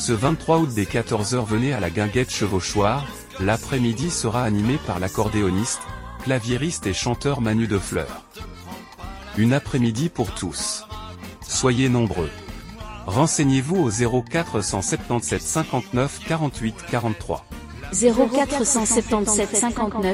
Ce 23 août dès 14 h venez à la Guinguette Chevauchoir, l'après-midi sera animé par l'accordéoniste, claviériste et chanteur Manu Defleur. Une après-midi pour tous. Soyez nombreux. Renseignez-vous au 0477 59 48 43. 0477 59